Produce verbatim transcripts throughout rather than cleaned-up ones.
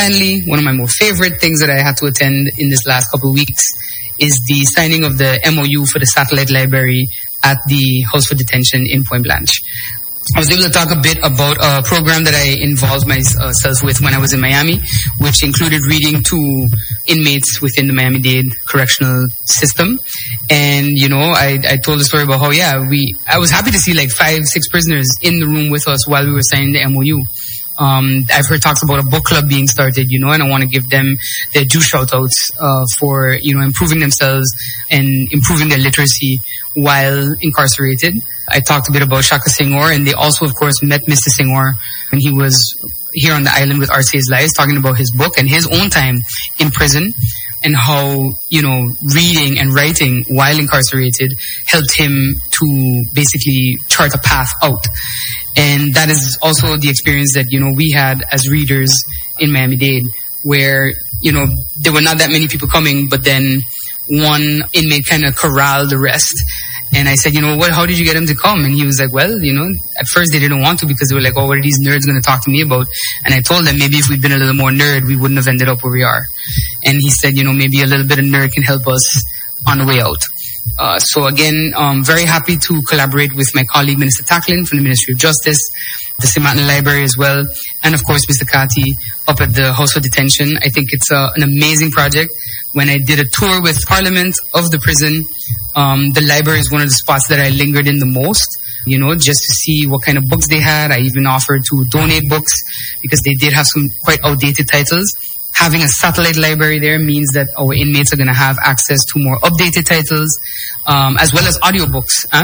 Finally, one of my more favorite things that I had to attend in this last couple of weeks is the signing of the M O U for the satellite library at the House for Detention in Point Blanche. I was able to talk a bit about a program that I involved myself with when I was in Miami, which included reading to inmates within the Miami-Dade correctional system. And, you know, I, I told the story about how, yeah, we, I was happy to see like five, six prisoners in the room with us while we were signing the M O U. Um, I've heard talks about a book club being started, you know, and I want to give them their due shout outs, uh, for, you know, improving themselves and improving their literacy while incarcerated. I talked a bit about Shaka Senghor, and they also, of course, met Mister Senghor when he was here on the island with R C A's Lives, talking about his book and his own time in prison and how, you know, reading and writing while incarcerated helped him to basically chart a path out. And that is also the experience that, you know, we had as readers in Miami-Dade, where, you know, there were not that many people coming, but then one inmate kind of corralled the rest. And I said, you know, what, how did you get him to come? And he was like, well, you know, at first they didn't want to because they were like, oh, what are these nerds going to talk to me about? And I told them maybe if we'd been a little more nerd, we wouldn't have ended up where we are. And he said, you know, maybe a little bit of nerd can help us on the way out. Uh, so again, um, very happy to collaborate with my colleague, Minister Tacklin from the Ministry of Justice, the Saint Martin Library as well, and of course, Mister Kati up at the House for Detention. I think it's uh, an amazing project. When I did a tour with Parliament of the prison, um, the library is one of the spots that I lingered in the most, you know, just to see what kind of books they had. I even offered to donate books because they did have some quite outdated titles. Having a satellite library there means that our inmates are going to have access to more updated titles, um, as well as audiobooks. Huh?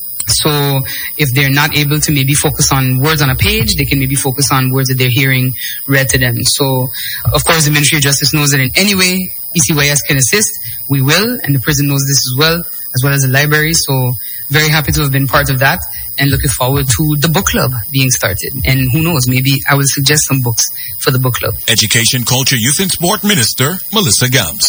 So if they're not able to maybe focus on words on a page, they can maybe focus on words that they're hearing read to them. So, of course, the Ministry of Justice knows that in any way E C Y S can assist, we will, and the prison knows this as well, as well as the library. So, very happy to have been part of that, and looking forward to the book club being started. And who knows, maybe I will suggest some books for the book club. Education, Culture, Youth and Sport Minister, Melissa Gams.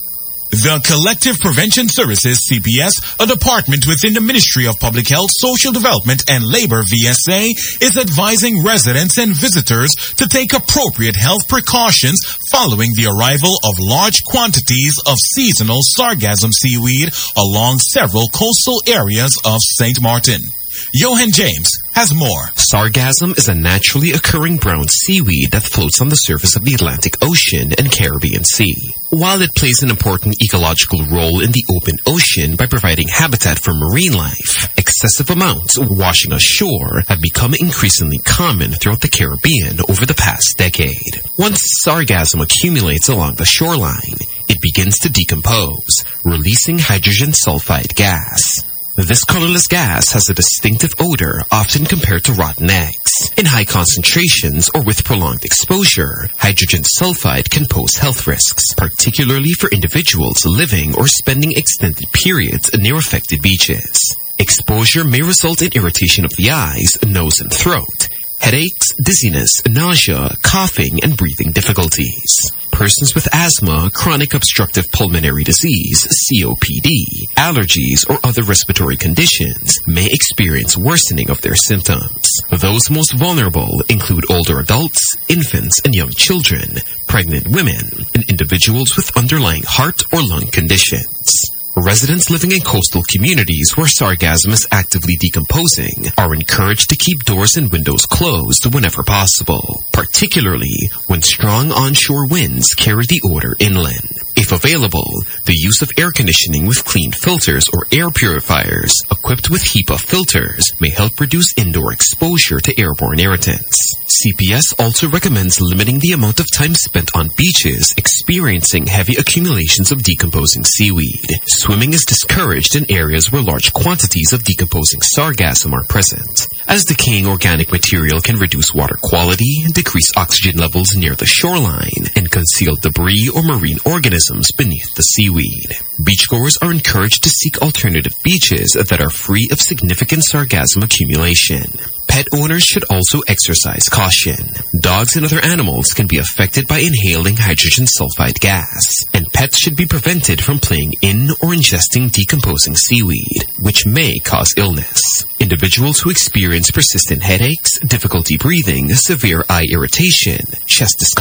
The Collective Prevention Services, C P S, a department within the Ministry of Public Health, Social Development and Labor, V S A, is advising residents and visitors to take appropriate health precautions following the arrival of large quantities of seasonal sargassum seaweed along several coastal areas of Saint Martin. Johan James has more. Sargassum is a naturally occurring brown seaweed that floats on the surface of the Atlantic Ocean and Caribbean Sea. While it plays an important ecological role in the open ocean by providing habitat for marine life, excessive amounts washing ashore have become increasingly common throughout the Caribbean over the past decade. Once sargassum accumulates along the shoreline, it begins to decompose, releasing hydrogen sulfide gas. This colorless gas has a distinctive odor, often compared to rotten eggs. In high concentrations or with prolonged exposure, hydrogen sulfide can pose health risks, particularly for individuals living or spending extended periods near affected beaches. Exposure may result in irritation of the eyes, nose, and throat, headaches, dizziness, nausea, coughing, and breathing difficulties. Persons with asthma, chronic obstructive pulmonary disease, C O P D, allergies, or other respiratory conditions may experience worsening of their symptoms. Those most vulnerable include older adults, infants and young children, pregnant women, and individuals with underlying heart or lung conditions. Residents living in coastal communities where sargassum is actively decomposing are encouraged to keep doors and windows closed whenever possible, particularly when strong onshore winds carry the odor inland. If available, the use of air conditioning with clean filters or air purifiers equipped with HEPA filters may help reduce indoor exposure to airborne irritants. C P S also recommends limiting the amount of time spent on beaches experiencing heavy accumulations of decomposing seaweed. Swimming is discouraged in areas where large quantities of decomposing sargassum are present, as decaying organic material can reduce water quality, decrease oxygen levels near the shoreline, and conceal debris or marine organisms beneath the seaweed. Beachgoers are encouraged to seek alternative beaches that are free of significant sargassum accumulation. Pet owners should also exercise caution. Dogs and other animals can be affected by inhaling hydrogen sulfide gas, and pets should be prevented from playing in or ingesting decomposing seaweed, which may cause illness. Individuals who experience persistent headaches, difficulty breathing, severe eye irritation, chest discomfort,